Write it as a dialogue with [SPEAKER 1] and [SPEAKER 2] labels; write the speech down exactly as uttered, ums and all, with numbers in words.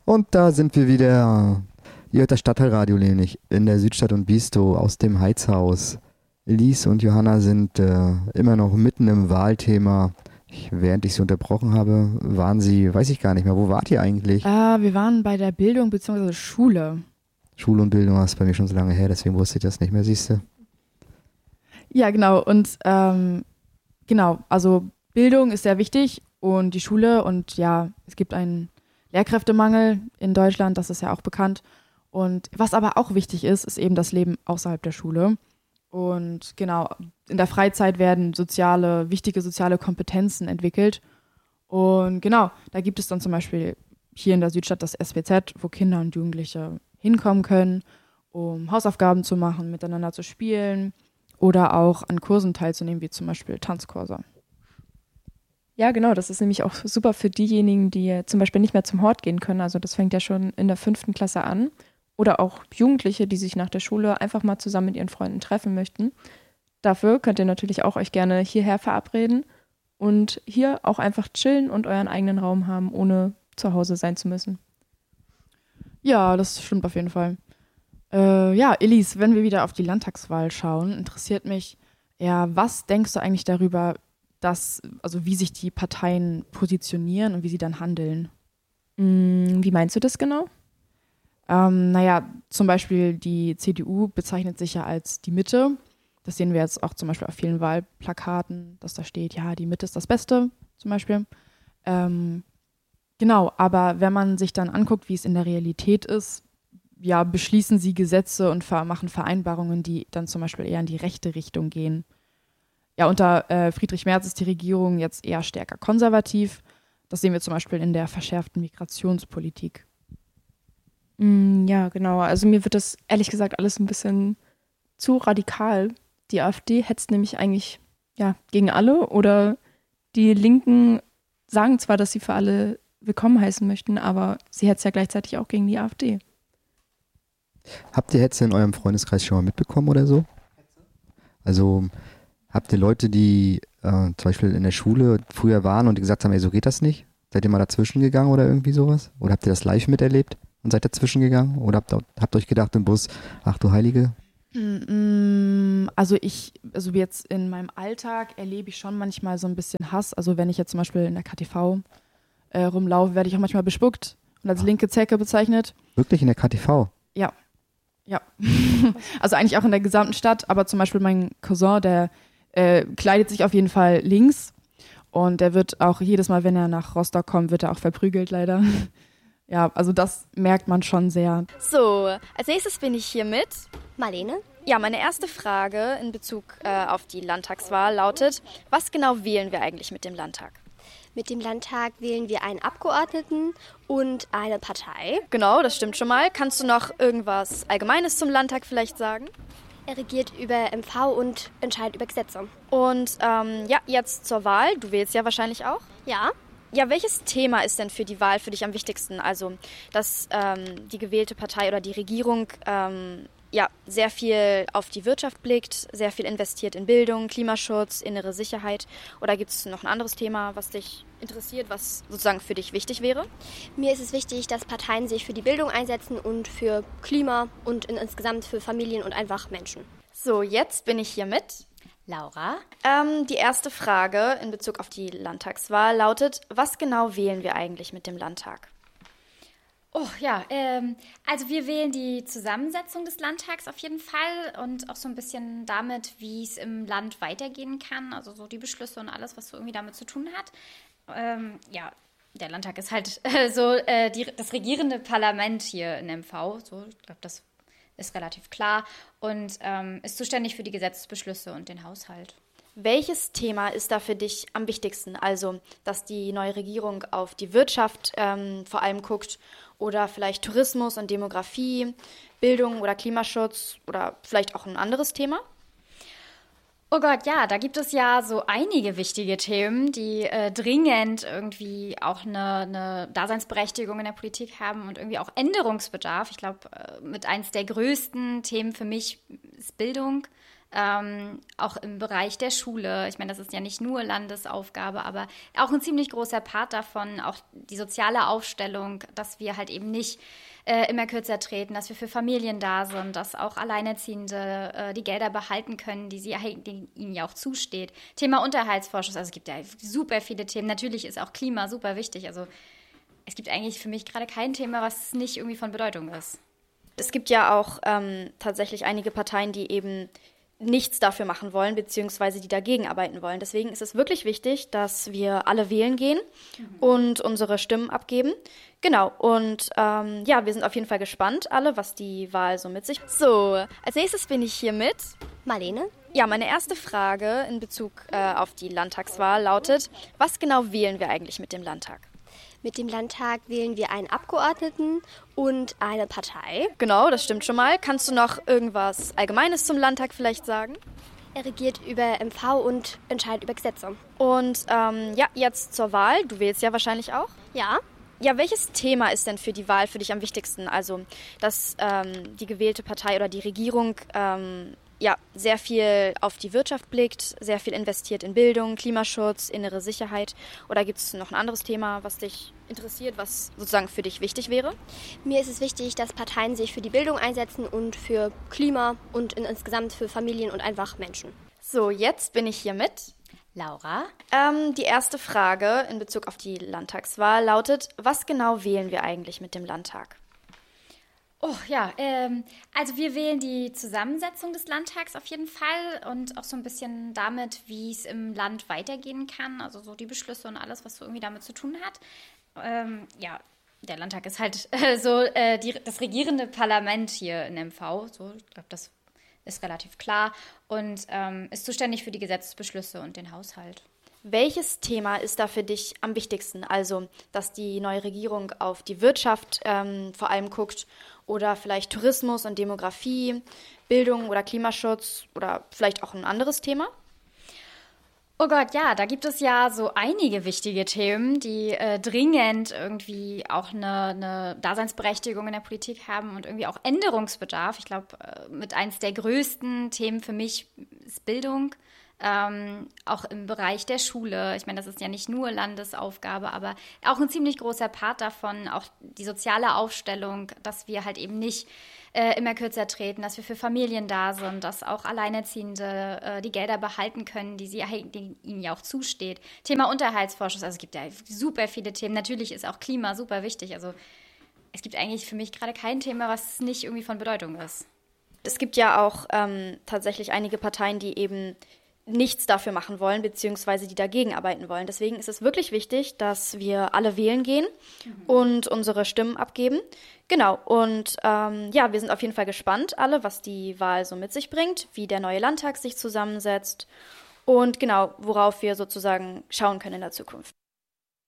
[SPEAKER 1] Und da sind wir wieder. Ihr hört das Stadtteilradio nämlich in der Südstadt und Biestow aus dem Heizhaus. Elise und Johanna sind äh, immer noch mitten im Wahlthema. Ich, während ich sie unterbrochen habe, waren sie, weiß ich gar nicht mehr, wo wart ihr eigentlich?
[SPEAKER 2] Äh, wir waren bei der Bildung bzw. Schule.
[SPEAKER 1] Schule und Bildung, das ist bei mir schon so lange her, deswegen wusste ich das nicht mehr, siehst du?
[SPEAKER 2] Ja, genau. Und ähm, genau, also Bildung ist sehr wichtig und die Schule und ja, es gibt einen Lehrkräftemangel in Deutschland, das ist ja auch bekannt. Und was aber auch wichtig ist, ist eben das Leben außerhalb der Schule. Und genau, in der Freizeit werden soziale, wichtige soziale Kompetenzen entwickelt. Und genau, da gibt es dann zum Beispiel hier in der Südstadt das S W Z, wo Kinder und Jugendliche hinkommen können, um Hausaufgaben zu machen, miteinander zu spielen oder auch an Kursen teilzunehmen, wie zum Beispiel Tanzkurse.
[SPEAKER 3] Ja, genau, das ist nämlich auch super für diejenigen, die zum Beispiel nicht mehr zum Hort gehen können. Also das fängt ja schon in der fünften Klasse an. Oder auch Jugendliche, die sich nach der Schule einfach mal zusammen mit ihren Freunden treffen möchten. Dafür könnt ihr natürlich auch euch gerne hierher verabreden und hier auch einfach chillen und euren eigenen Raum haben, ohne zu Hause sein zu müssen.
[SPEAKER 2] Ja, das stimmt auf jeden Fall. Äh, ja, Elise, wenn wir wieder auf die Landtagswahl schauen, interessiert mich, ja, was denkst du eigentlich darüber, dass, also wie sich die Parteien positionieren und wie sie dann handeln?
[SPEAKER 3] Hm, wie meinst du das genau?
[SPEAKER 2] Ähm, naja, zum Beispiel die C D U bezeichnet sich ja als die Mitte. Das sehen wir jetzt auch zum Beispiel auf vielen Wahlplakaten, dass da steht, ja, die Mitte ist das Beste, zum Beispiel. Ähm, genau, aber wenn man sich dann anguckt, wie es in der Realität ist, ja, beschließen sie Gesetze und ver- machen Vereinbarungen, die dann zum Beispiel eher in die rechte Richtung gehen. Ja, unter äh, Friedrich Merz ist die Regierung jetzt eher stärker konservativ. Das sehen wir zum Beispiel in der verschärften Migrationspolitik.
[SPEAKER 3] Mm, ja, genau. Also mir wird das ehrlich gesagt alles ein bisschen zu radikal. Die AfD hetzt nämlich eigentlich ja, gegen alle oder die Linken sagen zwar, dass sie für alle willkommen heißen möchten, aber sie hetzt ja gleichzeitig auch gegen die AfD.
[SPEAKER 1] Habt ihr Hetze in eurem Freundeskreis schon mal mitbekommen oder so? Also habt ihr Leute, die äh, zum Beispiel in der Schule früher waren und die gesagt haben, ey, so geht das nicht? Seid ihr mal dazwischen gegangen oder irgendwie sowas? Oder habt ihr das live miterlebt und seid dazwischen gegangen? Oder habt, habt euch gedacht im Bus, ach du Heilige?
[SPEAKER 2] Also ich, also jetzt in meinem Alltag erlebe ich schon manchmal so ein bisschen Hass. Also wenn ich jetzt zum Beispiel in der K T V äh, rumlaufe, werde ich auch manchmal bespuckt und als linke Zecke bezeichnet.
[SPEAKER 1] Wirklich in der K T V?
[SPEAKER 2] Ja, ja. Also eigentlich auch in der gesamten Stadt, aber zum Beispiel mein Cousin, der äh, kleidet sich auf jeden Fall links und der wird auch jedes Mal, wenn er nach Rostock kommt, wird er auch verprügelt leider. Ja, also das merkt man schon sehr.
[SPEAKER 4] So, als nächstes bin ich hier mit
[SPEAKER 5] Marlene.
[SPEAKER 4] Ja, meine erste Frage in Bezug äh, auf die Landtagswahl lautet, was genau wählen wir eigentlich mit dem Landtag?
[SPEAKER 5] Mit dem Landtag wählen wir einen Abgeordneten und eine Partei.
[SPEAKER 4] Genau, das stimmt schon mal. Kannst du noch irgendwas Allgemeines zum Landtag vielleicht sagen?
[SPEAKER 5] Er regiert über M V und entscheidet über Gesetze.
[SPEAKER 4] Und ähm, ja, jetzt zur Wahl. Du wählst ja wahrscheinlich auch.
[SPEAKER 5] Ja.
[SPEAKER 4] Ja, welches Thema ist denn für die Wahl für dich am wichtigsten? Also, dass ähm, die gewählte Partei oder die Regierung ähm, ja, sehr viel auf die Wirtschaft blickt, sehr viel investiert in Bildung, Klimaschutz, innere Sicherheit. Oder gibt es noch ein anderes Thema, was dich interessiert, was sozusagen für dich wichtig wäre?
[SPEAKER 5] Mir ist es wichtig, dass Parteien sich für die Bildung einsetzen und für Klima und insgesamt für Familien und einfach Menschen.
[SPEAKER 4] So, jetzt bin ich hier mit
[SPEAKER 6] Laura.
[SPEAKER 4] Ähm, die erste Frage in Bezug auf die Landtagswahl lautet, was genau wählen wir eigentlich mit dem Landtag?
[SPEAKER 6] Oh ja, ähm, also wir wählen die Zusammensetzung des Landtags auf jeden Fall und auch so ein bisschen damit, wie es im Land weitergehen kann, also so die Beschlüsse und alles, was so irgendwie damit zu tun hat. Ähm, ja, der Landtag ist halt äh, so äh, die, das regierende Parlament hier in M V, so, ich glaube, das ist relativ klar und ähm, ist zuständig für die Gesetzesbeschlüsse und den Haushalt.
[SPEAKER 4] Welches Thema ist da für dich am wichtigsten? Also, dass die neue Regierung auf die Wirtschaft ähm, vor allem guckt oder vielleicht Tourismus und Demografie, Bildung oder Klimaschutz oder vielleicht auch ein anderes Thema?
[SPEAKER 6] Oh Gott, ja, da gibt es ja so einige wichtige Themen, die äh, dringend irgendwie auch eine, eine Daseinsberechtigung in der Politik haben und irgendwie auch Änderungsbedarf. Ich glaube, äh, mit eins der größten Themen für mich ist Bildung. ähm, auch im Bereich der Schule. Ich meine, das ist ja nicht nur Landesaufgabe, aber auch ein ziemlich großer Part davon, auch die soziale Aufstellung, dass wir halt eben nicht äh, immer kürzer treten, dass wir für Familien da sind, dass auch Alleinerziehende äh, die Gelder behalten können, die, sie, die ihnen ja auch zusteht. Thema Unterhaltsvorschuss, also es gibt ja super viele Themen. Natürlich ist auch Klima super wichtig. Also es gibt eigentlich für mich gerade kein Thema, was nicht irgendwie von Bedeutung ist.
[SPEAKER 4] Es gibt ja auch ähm, tatsächlich einige Parteien, die eben nichts dafür machen wollen, beziehungsweise die dagegen arbeiten wollen. Deswegen ist es wirklich wichtig, dass wir alle wählen gehen mhm. und unsere Stimmen abgeben. Genau, und ähm, ja, wir sind auf jeden Fall gespannt, alle, was die Wahl so mit sich bringt. So, als nächstes bin ich hier mit
[SPEAKER 5] Marlene.
[SPEAKER 4] Ja, meine erste Frage in Bezug äh, auf die Landtagswahl lautet, was genau wählen wir eigentlich mit dem Landtag?
[SPEAKER 5] Mit dem Landtag wählen wir einen Abgeordneten und eine Partei.
[SPEAKER 4] Genau, das stimmt schon mal. Kannst du noch irgendwas Allgemeines zum Landtag vielleicht sagen?
[SPEAKER 5] Er regiert über M V und entscheidet über Gesetze.
[SPEAKER 4] Und ähm, ja, jetzt zur Wahl. Du wählst ja wahrscheinlich auch.
[SPEAKER 5] Ja.
[SPEAKER 4] Ja, welches Thema ist denn für die Wahl für dich am wichtigsten? Also, dass ähm, die gewählte Partei oder die Regierung ähm, ja, sehr viel auf die Wirtschaft blickt, sehr viel investiert in Bildung, Klimaschutz, innere Sicherheit. Oder gibt es noch ein anderes Thema, was dich interessiert, was sozusagen für dich wichtig wäre?
[SPEAKER 5] Mir ist es wichtig, dass Parteien sich für die Bildung einsetzen und für Klima und insgesamt für Familien und einfach Menschen.
[SPEAKER 4] So, jetzt bin ich hier mit
[SPEAKER 6] Laura.
[SPEAKER 4] Ähm, die erste Frage in Bezug auf die Landtagswahl lautet, was genau wählen wir eigentlich mit dem Landtag?
[SPEAKER 6] Oh ja, ähm, also wir wählen die Zusammensetzung des Landtags auf jeden Fall und auch so ein bisschen damit, wie es im Land weitergehen kann, also so die Beschlüsse und alles, was so irgendwie damit zu tun hat. Ähm, ja, der Landtag ist halt äh, so äh, die, das regierende Parlament hier in M V, so, ich glaube, das ist relativ klar und ähm, ist zuständig für die Gesetzesbeschlüsse und den Haushalt.
[SPEAKER 4] Welches Thema ist da für dich am wichtigsten? Also, dass die neue Regierung auf die Wirtschaft ähm, vor allem guckt oder vielleicht Tourismus und Demografie, Bildung oder Klimaschutz oder vielleicht auch ein anderes Thema?
[SPEAKER 6] Oh Gott, ja, da gibt es ja so einige wichtige Themen, die äh, dringend irgendwie auch eine, eine Daseinsberechtigung in der Politik haben und irgendwie auch Änderungsbedarf. Ich glaube, äh, mit eins der größten Themen für mich ist Bildung. Ähm, auch im Bereich der Schule. Ich meine, das ist ja nicht nur Landesaufgabe, aber auch ein ziemlich großer Part davon, auch die soziale Aufstellung, dass wir halt eben nicht äh, immer kürzer treten, dass wir für Familien da sind, dass auch Alleinerziehende äh, die Gelder behalten können, die, sie, die ihnen ja auch zusteht. Thema Unterhaltsvorschuss, also es gibt ja super viele Themen. Natürlich ist auch Klima super wichtig. Also es gibt eigentlich für mich gerade kein Thema, was nicht irgendwie von Bedeutung ist.
[SPEAKER 4] Es gibt ja auch ähm, tatsächlich einige Parteien, die eben nichts dafür machen wollen, beziehungsweise die dagegen arbeiten wollen. Deswegen ist es wirklich wichtig, dass wir alle wählen gehen mhm. und unsere Stimmen abgeben. Genau, und ähm, ja, wir sind auf jeden Fall gespannt, alle, was die Wahl so mit sich bringt, wie der neue Landtag sich zusammensetzt und genau, worauf wir sozusagen schauen können in der Zukunft.